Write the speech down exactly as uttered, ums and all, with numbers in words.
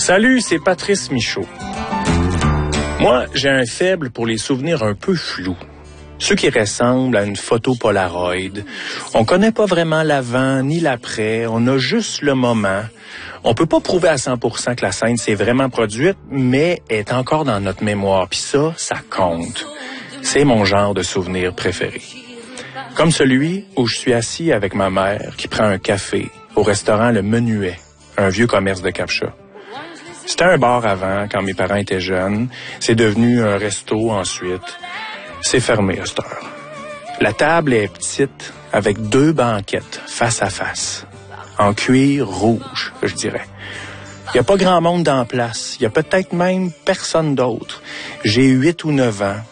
Salut, c'est Patrice Michaud. Moi, j'ai un faible pour les souvenirs un peu flous. Ceux qui ressemblent à une photo Polaroid. On connaît pas vraiment l'avant ni l'après, on a juste le moment. On peut pas prouver à cent pour cent que la scène s'est vraiment produite, mais est encore dans notre mémoire. Puis ça, ça compte. C'est mon genre de souvenir préféré. Comme celui où je suis assis avec ma mère qui prend un café au restaurant Le Menuet, un vieux commerce de Cap-Chat. C'était un bar avant, quand mes parents étaient jeunes. C'est devenu un resto ensuite. C'est fermé à cette heure. La table est petite, avec deux banquettes face à face. En cuir rouge, je dirais. Il n'y a pas grand monde dans la place. Il y a peut-être même personne d'autre. J'ai huit ou neuf ans.